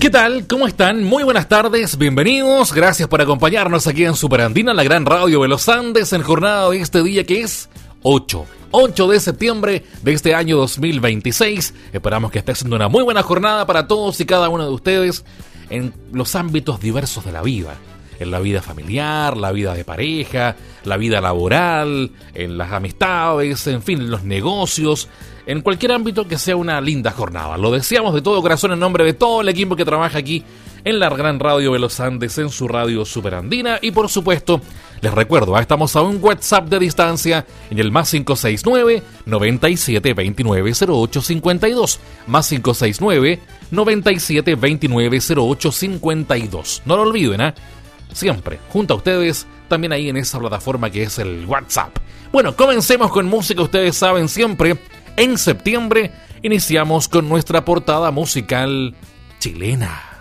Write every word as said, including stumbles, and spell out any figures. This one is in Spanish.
¿Qué tal? ¿Cómo están? Muy buenas tardes, bienvenidos, gracias por acompañarnos aquí en Superandina, la gran radio de los Andes, en jornada de este día que es ocho de septiembre de este año dos mil veintiséis. Esperamos que esté siendo una muy buena jornada para todos y cada uno de ustedes en los ámbitos diversos de la vida. En la vida familiar, la vida de pareja, la vida laboral, en las amistades, en fin, en los negocios, en cualquier ámbito que sea una linda jornada. Lo deseamos de todo corazón en nombre de todo el equipo que trabaja aquí en la gran radio de los Andes, en su radio Superandina. Y por supuesto, les recuerdo, estamos a un WhatsApp de distancia en el más cinco seis nueve, noventa y siete, veintinueve, cero ocho cincuenta y dos. Más cinco seis nueve, noventa y siete, veintinueve, cero ocho cincuenta y dos. No lo olviden, ¿eh? Siempre, junto a ustedes, también ahí en esa plataforma que es el WhatsApp. Bueno, comencemos con música, ustedes saben siempre, en septiembre iniciamos con nuestra portada musical chilena.